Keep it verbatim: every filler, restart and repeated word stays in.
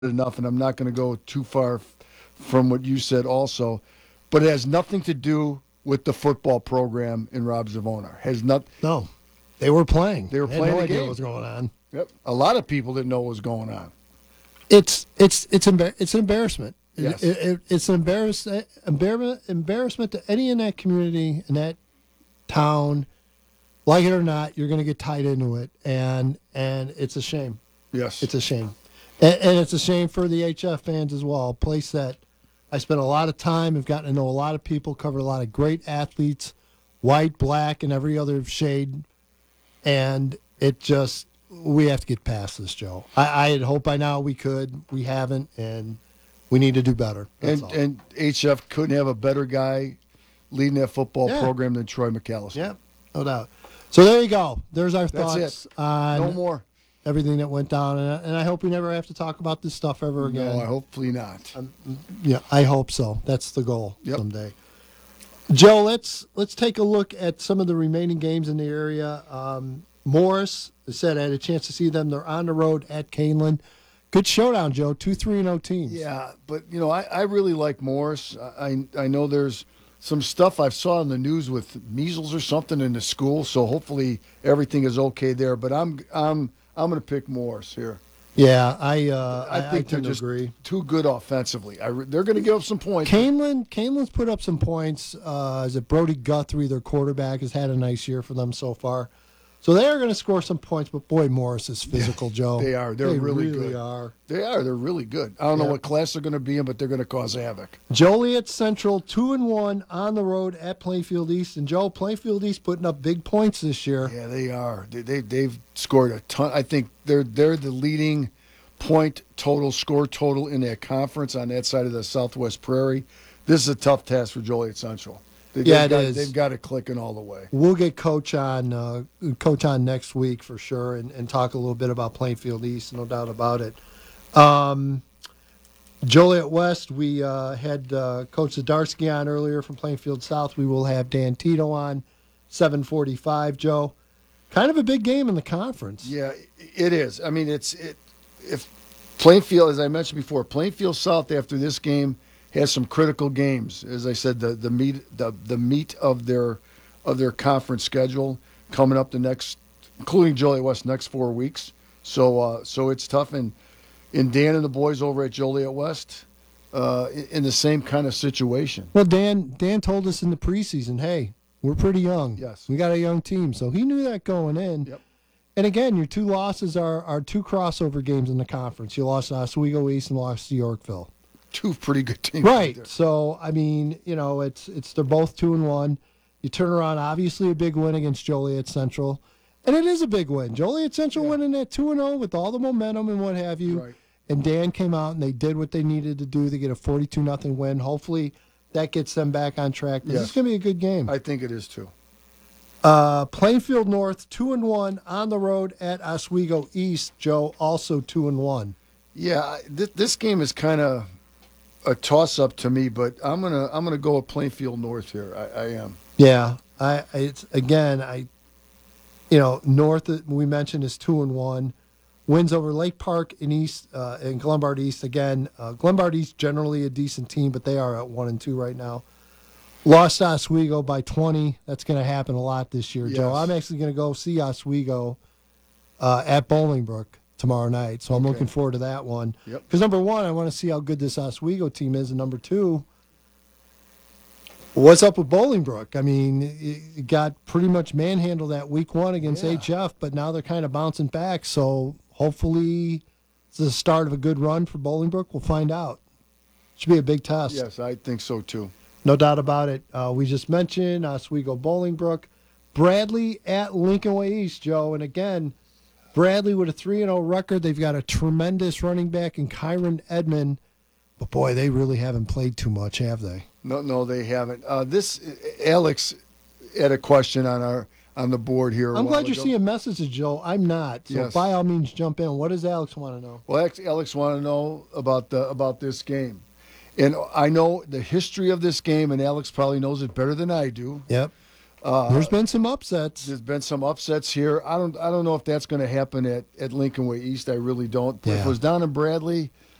enough, and I'm not going to go too far f- from what you said also, but it has nothing to do with the football program in Rob Zavona. Has not. No, they were playing. They were They had playing no the idea game. what was going on. Yep. A lot of people didn't know what was going on. It's it's it's embar- it's an embarrassment. It- Yes. it- it- it's an embarrassment, embarrassment embarrassment to any in that community, in that town. Like it or not, you're going to get tied into it, and and it's a shame. Yes. It's a shame, and, and it's a shame for the H F fans as well. A place that I spent a lot of time, have gotten to know a lot of people, covered a lot of great athletes, white, black, and every other shade, and it just we have to get past this, Joe. I, I had hoped by now we could, we haven't, and we need to do better. That's and all. and H F couldn't have a better guy leading that football Yeah. program than Troy McAllister. Yeah, no doubt. So there you go. There's our That's thoughts it. on No more. everything that went down, and, and I hope we never have to talk about this stuff ever again. No, hopefully not. Yeah, I hope so. That's the goal Yep. someday. Joe, let's let's take a look at some of the remaining games in the area. Um, Morris, I said I had a chance to see them. They're on the road at Canelan. Good showdown, Joe. Two three and zero teams. Yeah, but you know, I, I really like Morris. I I know there's some stuff I've saw in the news with measles or something in the school, so hopefully everything is okay there. But I'm I'm I'm going to pick Morris here. Yeah, I uh, I I, think I they're tend to just agree. too good offensively. I, re- they're going to give up some points. Canelan, Canelan's put up some points. Uh, is it Brody Guthrie, their quarterback, has had a nice year for them so far. So they are going to score some points, but boy, Morris is physical, Joe. They are. They're they really, really good. are. They are. They're really good. I don't know Yeah. what class they're going to be in, but they're going to cause havoc. Joliet Central, two and one on the road at Plainfield East, and Joe, Plainfield East putting up big points this year. Yeah, they are. They, they they've scored a ton. I think they're they're the leading point total score total in that conference on that side of the Southwest Prairie. This is a tough task for Joliet Central. They, Yeah, they've it got, is. They've got it clicking all the way. We'll get Coach on, uh, Coach on next week for sure, and, and talk a little bit about Plainfield East, no doubt about it. Um, Joliet West, we uh, had uh, Coach Zadarsky on earlier from Plainfield South. We will have Dan Tito on, seven forty-five, Joe. Kind of a big game in the conference. Yeah, it is. I mean, it's it. If Plainfield, as I mentioned before, Plainfield South after this game has some critical games. As I said, the the meat the the meat of their of their conference schedule coming up the next, including Joliet West, next four weeks. So uh, so it's tough. And and Dan and the boys over at Joliet West uh, in in the same kind of situation. Well, Dan Dan told us in the preseason, hey, we're pretty young. Yes. We got a young team. So he knew that going in. Yep. And again, your two losses are, are two crossover games in the conference. You lost to Oswego East and lost to Yorkville. Two pretty good teams. Right. there. So I mean, you know, it's it's they're both two and one. You turn around, obviously a big win against Joliet Central, and it is a big win. Joliet Central Yeah. winning at two and zero with all the momentum and what have you. Right. And Dan came out and they did what they needed to do to get a forty-two nothing win. Hopefully, that gets them back on track. This Yes. is going to be a good game. I think it is too. Uh, Plainfield North two and one on the road at Oswego East. Joe also two and one. Yeah, I- th- this game is kind of a toss-up to me, but I'm gonna I'm gonna go with Plainfield North here. I, I am. Yeah, I I- it's again I, you know, North uh, we mentioned is two and one, wins over Lake Park in East uh, and Glenbard East again. Uh, Glenbard East generally a decent team, but they are at one and two right now. Lost to Oswego by twenty. That's going to happen a lot this year, Joe. Yes. I'm actually going to go see Oswego uh, at Bolingbrook tomorrow night, so I'm Okay. looking forward to that one. Yep. Because number one, I want to see how good this Oswego team is, and number two, what's up with Bolingbrook? I mean, it it got pretty much manhandled that week one against Yeah. H F, but now they're kind of bouncing back. So hopefully, it's the start of a good run for Bolingbrook. We'll find out. Should be a big test. Yes, I think so too. No doubt about it. Uh, we just mentioned Oswego Bolingbrook. Bradley at Lincoln Way East, Joe. And again, Bradley with a three and oh record. They've got a tremendous running back in Kyron Edmond. But boy, they really haven't played too much, have they? No, no, they haven't. Uh, this Alex had a question on our on the board here. a I'm while glad you're ago. seeing messages, Joe. I'm not. So Yes. by all means, jump in. What does Alex want to know? Well, Alex, Alex wanted to know about the about this game, and I know the history of this game, and Alex probably knows it better than I do. Yep. Uh, There's been some upsets. There's been some upsets here. I don't I don't know if that's going to happen at, at Lincoln Way East. I really don't. But if Yeah. it was down in Bradley,